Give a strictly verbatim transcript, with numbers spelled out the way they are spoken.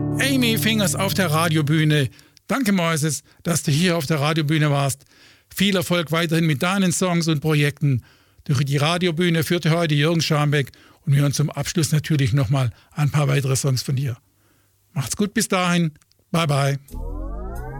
Amy Fingers auf der Radiobühne. Danke, Moises, dass du hier auf der Radiobühne warst. Viel Erfolg weiterhin mit deinen Songs und Projekten. Durch die Radiobühne führte heute Jürgen Schambeck und wir hören zum Abschluss natürlich nochmal ein paar weitere Songs von dir. Macht's gut bis dahin. Bye, bye.